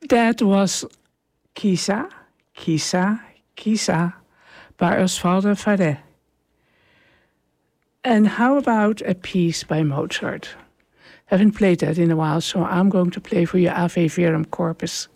That was Chissà, Chissà, Chissà by Osvaldo Farré. And how about a piece by Mozart? Haven't played that in a while, so I'm going to play for you Ave Verum Corpus.